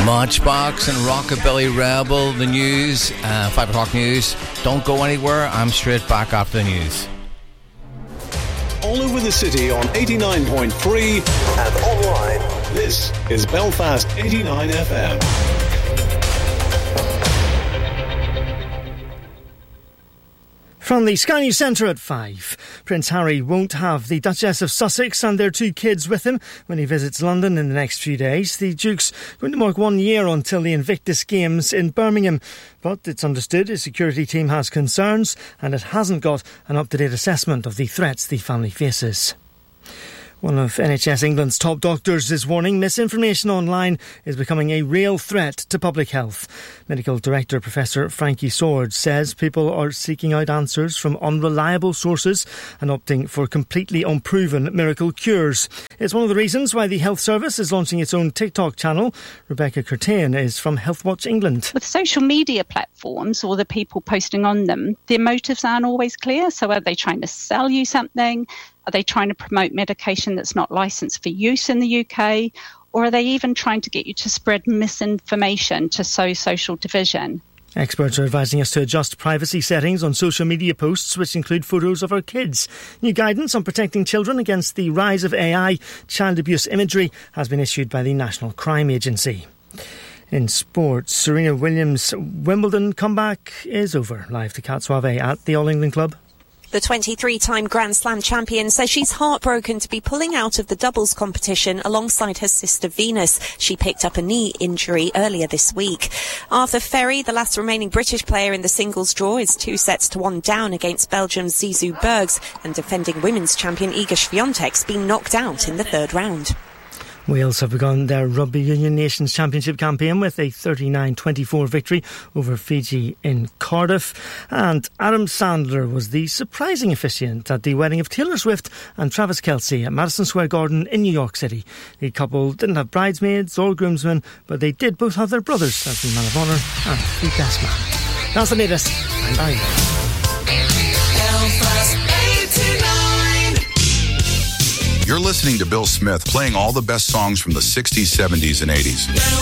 Matchbox and Rockabilly Rebel, the news, 5 o'clock news. Don't go anywhere, I'm straight back after the news. All over the city on 89.3 and online. This is Belfast 89 FM. From the Sky News Centre at 5, Prince Harry won't have the Duchess of Sussex and their 2 kids with him when he visits London in the next few days. The Duke's going to mark 1 year until the Invictus Games in Birmingham. But it's understood his security team has concerns and it hasn't got an up-to-date assessment of the threats the family faces. One of NHS England's top doctors is warning misinformation online is becoming a real threat to public health. Medical Director Professor Frankie Swords says people are seeking out answers from unreliable sources and opting for completely unproven miracle cures. It's one of the reasons why the Health Service is launching its own TikTok channel. Rebecca Curtain is from Healthwatch England. With social media platforms or the people posting on them, their motives aren't always clear. So are they trying to sell you something? Are they trying to promote medication that's not licensed for use in the UK? Or are they even trying to get you to spread misinformation to sow social division? Experts are advising us to adjust privacy settings on social media posts which include photos of our kids. New guidance on protecting children against the rise of AI child abuse imagery has been issued by the National Crime Agency. In sports, Serena Williams' Wimbledon comeback is over. Live to Cat Suave at the All England Club. The 23-time Grand Slam champion says she's heartbroken to be pulling out of the doubles competition alongside her sister Venus. She picked up a knee injury earlier this week. Arthur Ferry, the last remaining British player in the singles draw, is 2-1 down against Belgium's Zizou Bergs, and defending women's champion Iga Swiatek's been knocked out in the third round. Wales have begun their Rugby Union Nations Championship campaign with a 39-24 victory over Fiji in Cardiff. And Adam Sandler was the surprising officiant at the wedding of Taylor Swift and Travis Kelce at Madison Square Garden in New York City. The couple didn't have bridesmaids or groomsmen, but they did both have their brothers as the man of honour and the best man. That's the latest. I'm Barry. You're listening to Bill Smith playing all the best songs from the 60s, 70s and 80s.